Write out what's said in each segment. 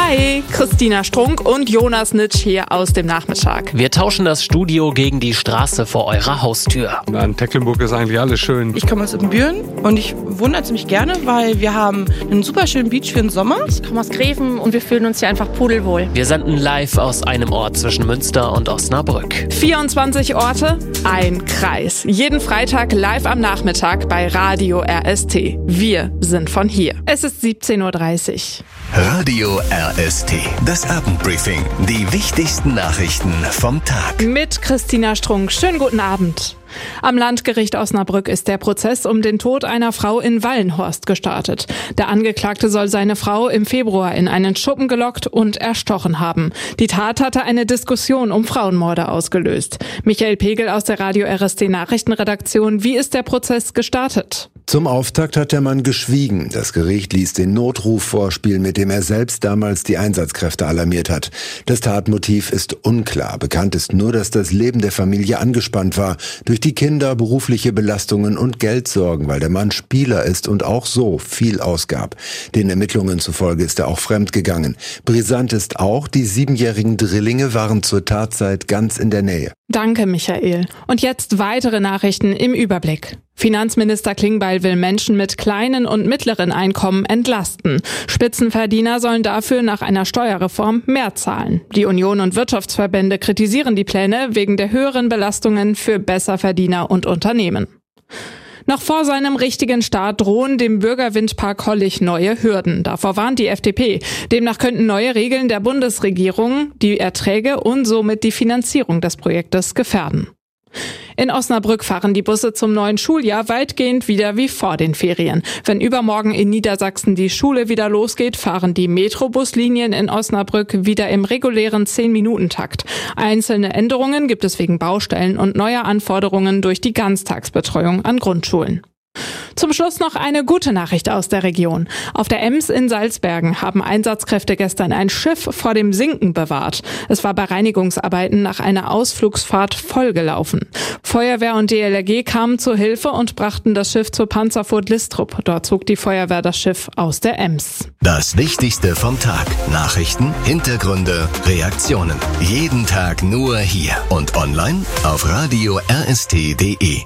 Hi, Christina Strunk und Jonas Nitsch hier aus dem Nachmittag. Wir tauschen das Studio gegen die Straße vor eurer Haustür. In Tecklenburg ist eigentlich alles schön. Ich komme aus Ibbenbüren und ich wohne da ziemlich gerne, weil wir haben einen super schönen Beach für den Sommer. Ich komme aus Greven und wir fühlen uns hier einfach pudelwohl. Wir senden live aus einem Ort zwischen Münster und Osnabrück. 24 Orte, ein Kreis. Jeden Freitag live am Nachmittag bei Radio RST. Wir sind von hier. Es ist 17:30 Uhr. Radio RST, das Abendbriefing. Die wichtigsten Nachrichten vom Tag. Mit Christina Strunk. Schönen guten Abend. Am Landgericht Osnabrück ist der Prozess um den Tod einer Frau in Wallenhorst gestartet. Der Angeklagte soll seine Frau im Februar in einen Schuppen gelockt und erstochen haben. Die Tat hatte eine Diskussion um Frauenmorde ausgelöst. Michael Pegel aus der Radio RST Nachrichtenredaktion. Wie ist der Prozess gestartet? Zum Auftakt hat der Mann geschwiegen. Das Gericht ließ den Notruf vorspielen, mit dem er selbst damals die Einsatzkräfte alarmiert hat. Das Tatmotiv ist unklar. Bekannt ist nur, dass das Leben der Familie angespannt war. Durch die Kinder, berufliche Belastungen und Geldsorgen, weil der Mann Spieler ist und auch so viel ausgab. Den Ermittlungen zufolge ist er auch fremdgegangen. Brisant ist auch, die 7-jährigen Drillinge waren zur Tatzeit ganz in der Nähe. Danke, Michael. Und jetzt weitere Nachrichten im Überblick. Finanzminister Klingbeil will Menschen mit kleinen und mittleren Einkommen entlasten. Spitzenverdiener sollen dafür nach einer Steuerreform mehr zahlen. Die Union und Wirtschaftsverbände kritisieren die Pläne wegen der höheren Belastungen für Besserverdiener und Unternehmen. Noch vor seinem richtigen Start drohen dem Bürgerwindpark Hollich neue Hürden. Davor warnt die FDP. Demnach könnten neue Regeln der Bundesregierung die Erträge und somit die Finanzierung des Projektes gefährden. In Osnabrück fahren die Busse zum neuen Schuljahr weitgehend wieder wie vor den Ferien. Wenn übermorgen in Niedersachsen die Schule wieder losgeht, fahren die Metrobuslinien in Osnabrück wieder im regulären 10-Minuten-Takt. Einzelne Änderungen gibt es wegen Baustellen und neuer Anforderungen durch die Ganztagsbetreuung an Grundschulen. Zum Schluss noch eine gute Nachricht aus der Region. Auf der Ems in Salzbergen haben Einsatzkräfte gestern ein Schiff vor dem Sinken bewahrt. Es war bei Reinigungsarbeiten nach einer Ausflugsfahrt vollgelaufen. Feuerwehr und DLRG kamen zur Hilfe und brachten das Schiff zur Panzerfurt Listrup. Dort zog die Feuerwehr das Schiff aus der Ems. Das Wichtigste vom Tag. Nachrichten, Hintergründe, Reaktionen. Jeden Tag nur hier und online auf radio rst.de.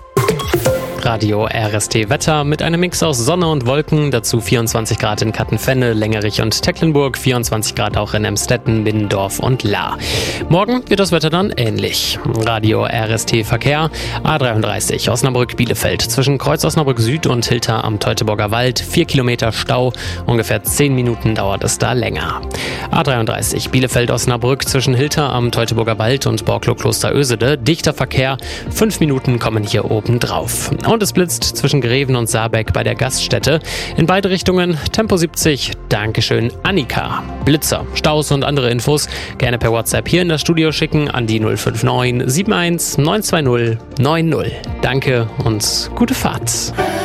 Radio RST Wetter mit einem Mix aus Sonne und Wolken, dazu 24 Grad in Kattenfenne, Lengerich und Tecklenburg, 24 Grad auch in Emstetten, Binnendorf und Lahr. Morgen wird das Wetter dann ähnlich. Radio RST Verkehr, A33 Osnabrück-Bielefeld zwischen Kreuz Osnabrück Süd und Hilter am Teutoburger Wald, 4 Kilometer Stau, ungefähr 10 Minuten dauert es da länger. A33 Bielefeld-Osnabrück zwischen Hilter am Teutoburger Wald und Borklo-Kloster-Ösede, dichter Verkehr, 5 Minuten kommen hier oben drauf. Und es blitzt zwischen Greven und Saarbeck bei der Gaststätte. In beide Richtungen Tempo 70. Dankeschön, Annika. Blitzer, Staus und andere Infos gerne per WhatsApp hier in das Studio schicken an die 059 71 920 90. Danke und gute Fahrt.